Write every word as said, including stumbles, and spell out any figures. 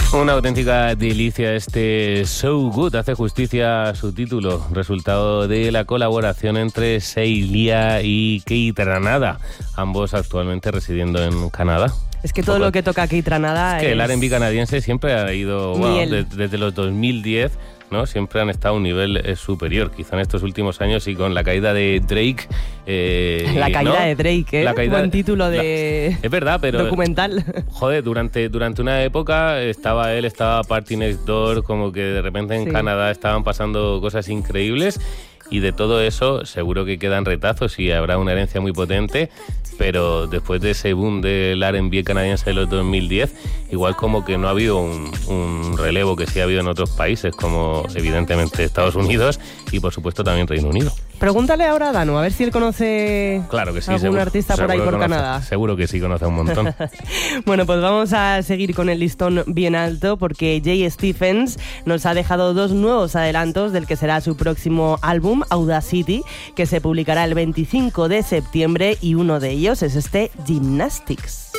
Una auténtica delicia este So Good, hace justicia a su título, resultado de la colaboración entre Seilia y Keith Ranada, ambos actualmente residiendo en Canadá. Es que todo lo que toca Keith Ranada es... que es... el R and B canadiense siempre ha ido, bueno, de, desde los dos mil diez, ¿no? Siempre han estado a un nivel eh, superior, quizá en estos últimos años, y con la caída de Drake... Eh, la caída ¿no? de Drake, ¿eh? La caída, buen título de... La, es verdad, pero... documental. Joder, durante, durante una época estaba él, estaba Party Next Door, como que de repente en sí. Canadá estaban pasando cosas increíbles. Y de todo eso seguro que quedan retazos y habrá una herencia muy potente, pero después de ese boom del R and B canadiense de los dos mil diez, igual como que no ha habido un, un relevo que sí ha habido en otros países, como evidentemente Estados Unidos y por supuesto también Reino Unido. Pregúntale ahora a Danu, a ver si él conoce claro que sí, algún seguro, artista por ahí por conoce, Canadá. Seguro que sí conoce un montón. Bueno, pues vamos a seguir con el listón bien alto porque Jay Stephens nos ha dejado dos nuevos adelantos del que será su próximo álbum, Audacity, que se publicará el veinticinco de septiembre, y uno de ellos es este Gymnastics.